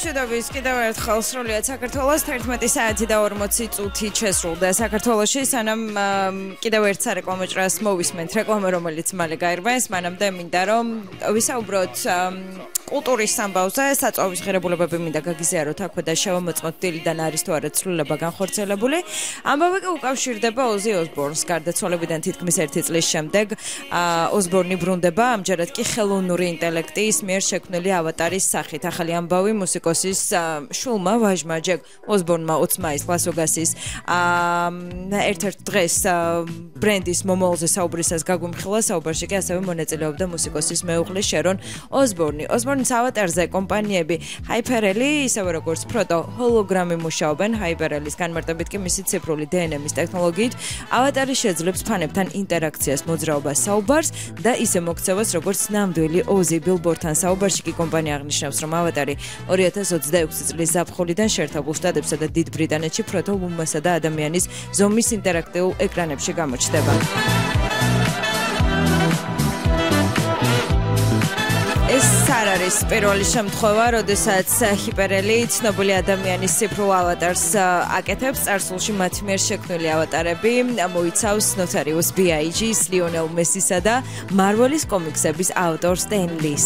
მშვიდობის კიდევ ერთხელ სრულიად საქართველოს 11 საათი და 40 წუთი შესრულდა საქართველოში სანამ კიდევ ერთ სარეკლამო ჭრას მოვისმენთ რეკლამა რომელიც მალე გაირბეს მანამდე მინდა რომ ვისაუბროთ კულტურის ამბავზე საწვავის ღირებულებები მინდა გაგიზიაროთ აქვე და შევამოწმოთ დილიდან არის თუ არა ცვლილება განხორციელებული ამბავი კი უკავშირდება ოზი ოსბორნს გარდაცვალებიდან თითქმის 1 წლის შემდეგ ოსბორნი ბრუნდება ამჯერად კი ხელოვნური ინტელექტის მიერ შექმნილი ავატარის სახით ახალი ამბავი მუსიკოსის შულმა ვაჟმა ჯეკ ოსბორნმა 20 მაისს ლას-ვეგასის ერთ-ერთ დღეს ბრენდის მომავალზე საუბრისას გაგვიმხილა საუბარში კი ასევე მონაწილეობდა მუსიკოსის მეუღლე შერონ ოსბორნი ოსბორნის ავატარზე კომპანიები Hyperel-ი ისევე როგორც პროტო ჰოლოგრამი მუშაობენ Hyperel-ის განმარტებით კი მისი ციფრული DNM-ის ტექნოლოგიით ავატარი შეძლებს ფანებთან ინტერაქციას მოძრაობას საუბარს და ისე მოქცევას როგორც ნამდვილი ოზი ბილბორდთან საუბარში კი კომპანია აღნიშნავს რომ ავატარი 2026 წლის ზაფხულიდან შეერთებულ შტატებსა და დიდ ბრიტანეთში პროტოლუმასა და ადამიანის ზომის ინტერაქტიულ ეკრანებში გამოჩნდება. ეს არ არის პირველი შემთხვევა, როდესაც Hyperel-ი ცნობილი ადამიანის ციფრულ ავატარს აკეთებს. წარსულში მათ მიერ შექმნილი ავატარები მოიცავს Notorious B.I.G.-ს, ლიონელ მესისა და მარველის კომიქსების ავტორ სტენ ლის.